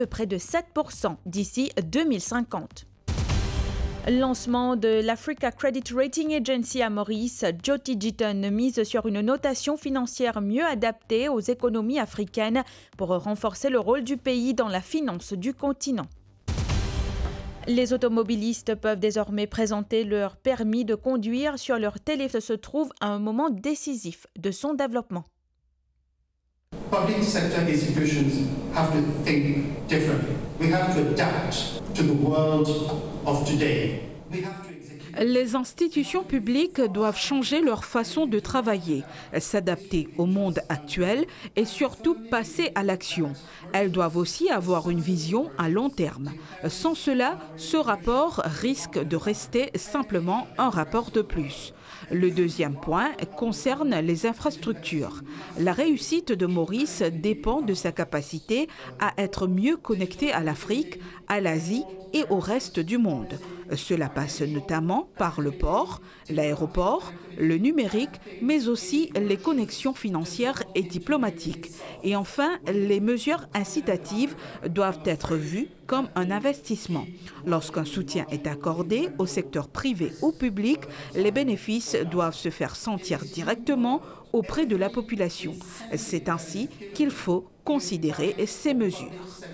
de près de 7% d'ici 2050. Lancement de l'Africa Credit Rating Agency à Maurice, Jyoti Jitan mise sur une notation financière mieux adaptée aux économies africaines pour renforcer le rôle du pays dans la finance du continent. Les automobilistes peuvent désormais présenter leur permis de conduire sur leur téléphone. Se trouve à un moment décisif de son développement. Public sector institutions have to think differently. We have to adapt to the world of today. Les institutions publiques doivent changer leur façon de travailler, s'adapter au monde actuel et surtout passer à l'action. Elles doivent aussi avoir une vision à long terme. Sans cela, ce rapport risque de rester simplement un rapport de plus. Le deuxième point concerne les infrastructures. La réussite de Maurice dépend de sa capacité à être mieux connecté à l'Afrique, à l'Asie et au reste du monde. Cela passe notamment par le port, l'aéroport, le numérique, mais aussi les connexions financières et diplomatiques. Et enfin, les mesures incitatives doivent être vues comme un investissement. Lorsqu'un soutien est accordé au secteur privé ou public, les bénéfices doivent se faire sentir directement auprès de la population. C'est ainsi qu'il faut considérer ces mesures.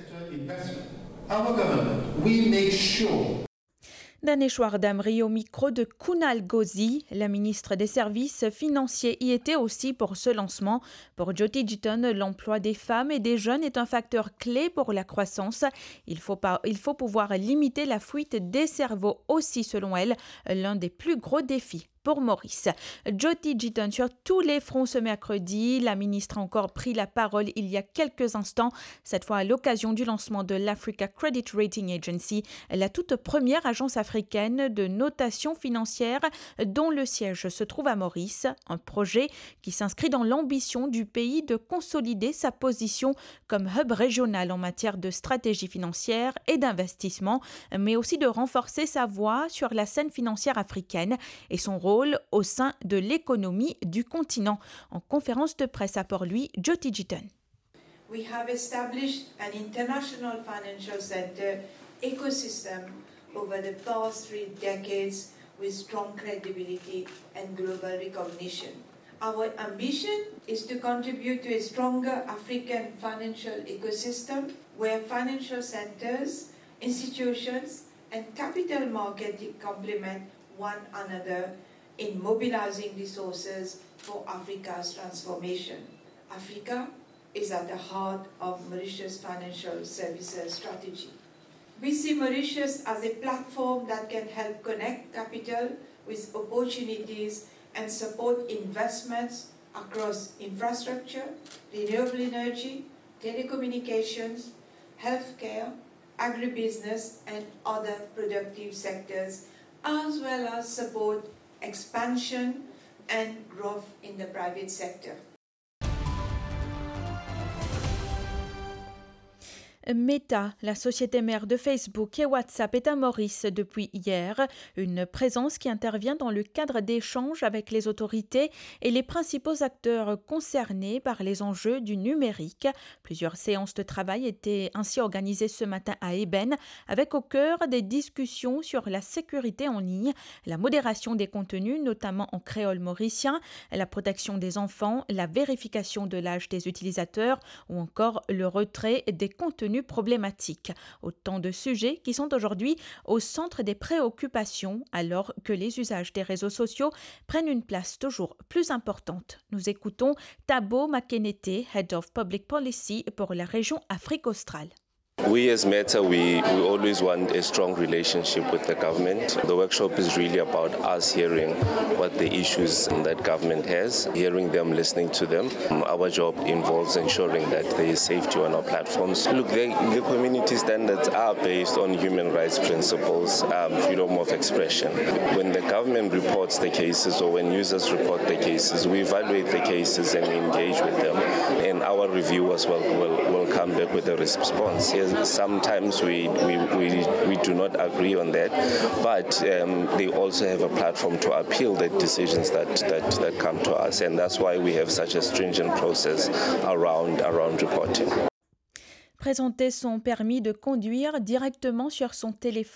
Daneshwar Damri au micro de Kunal Ghozi, la ministre des Services financiers y était aussi pour ce lancement. Pour Jyoti Jitan, l'emploi des femmes et des jeunes est un facteur clé pour la croissance. Il faut pouvoir limiter la fuite des cerveaux aussi, selon elle, l'un des plus gros défis pour Maurice. Jyoti Jitan sur tous les fronts ce mercredi. La ministre a encore pris la parole il y a quelques instants, cette fois à l'occasion du lancement de l'Africa Credit Rating Agency, la toute première agence africaine de notation financière dont le siège se trouve à Maurice, un projet qui s'inscrit dans l'ambition du pays de consolider sa position comme hub régional en matière de stratégie financière et d'investissement, mais aussi de renforcer sa voix sur la scène financière africaine et son rôle au sein de l'économie du continent. En conférence de presse à Port-Louis, Jyoti Jitan. We have established an international financial center ecosystem over the past 3 decades with strong credibility and global recognition. Our ambition is to contribute to a stronger African financial ecosystem where financial centers, institutions, and capital markets complement one another in mobilizing resources for Africa's transformation. Africa is at the heart of Mauritius' financial services strategy. We see Mauritius as a platform that can help connect capital with opportunities and support investments across infrastructure, renewable energy, telecommunications, healthcare, agribusiness, and other productive sectors, as well as support expansion and growth in the private sector. Meta, la société mère de Facebook et WhatsApp, est à Maurice depuis hier. Une présence qui intervient dans le cadre d'échanges avec les autorités et les principaux acteurs concernés par les enjeux du numérique. Plusieurs séances de travail étaient ainsi organisées ce matin à Eben, avec au cœur des discussions sur la sécurité en ligne, la modération des contenus, notamment en créole mauricien, la protection des enfants, la vérification de l'âge des utilisateurs ou encore le retrait des contenus problématiques. Autant de sujets qui sont aujourd'hui au centre des préoccupations alors que les usages des réseaux sociaux prennent une place toujours plus importante. Nous écoutons Thabo Makenete, Head of Public Policy pour la région Afrique australe. We as Meta, we always want a strong relationship with the government. The workshop is really about us hearing what the issues that government has, hearing them, listening to them. Our job involves ensuring that there is safety on our platforms. Look, the community standards are based on human rights principles, freedom of expression. When the government reports the cases or when users report the cases, we evaluate the cases and we engage with them. And our review as well will come back with a response. Sometimes we do not agree on that, but they also have a platform to appeal the decisions that come to us, and that's why we have such a stringent process around reporting. Présenter son permis de conduire directement sur son téléphone